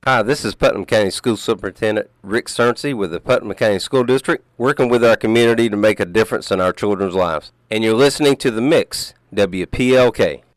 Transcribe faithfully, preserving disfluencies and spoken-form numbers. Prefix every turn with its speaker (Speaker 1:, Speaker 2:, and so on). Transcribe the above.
Speaker 1: Hi, this is Putnam County School Superintendent Rick Cernsey with the Putnam County School District, working with our community to make a difference in our children's lives. And you're listening to The Mix, W P L K.